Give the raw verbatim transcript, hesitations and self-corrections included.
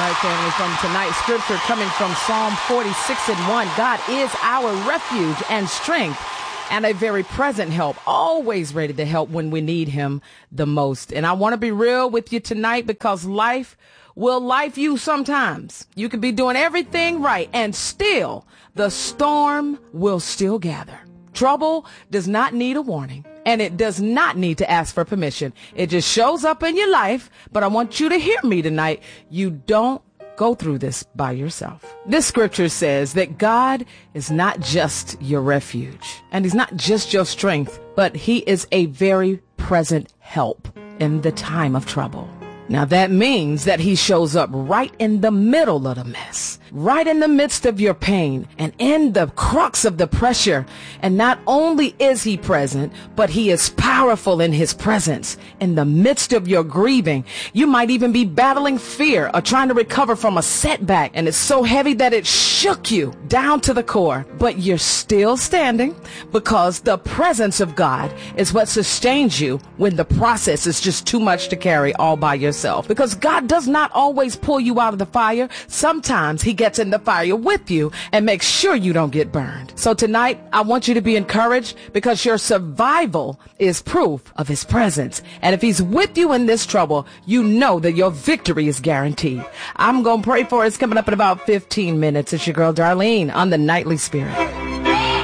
right, family, from tonight's scripture coming from Psalm forty-six and one. God is our refuge and strength and a very present help, always ready to help when we need him the most. And I want to be real with you tonight because life will life you sometimes. You could be doing everything right and still the storm will still gather. Trouble does not need a warning. And it does not need to ask for permission. It just shows up in your life. But I want you to hear me tonight. You don't go through this by yourself. This scripture says that God is not just your refuge and he's not just your strength, but he is a very present help in the time of trouble. Now that means that he shows up right in the middle of the mess, right in the midst of your pain and in the crux of the pressure. And not only is he present, but he is powerful in his presence in the midst of your grieving. You might even be battling fear or trying to recover from a setback. And it's so heavy that it shook you down to the core, but you're still standing because the presence of God is what sustains you when the process is just too much to carry all by yourself. Because God does not always pull you out of the fire. Sometimes he gets in the fire with you and makes sure you don't get burned. So tonight, I want you to be encouraged because your survival is proof of his presence. And if he's with you in this trouble, you know that your victory is guaranteed. I'm going to pray for it. It's coming up in about fifteen minutes. It's your girl, Darlene, on the Nightly Spirit.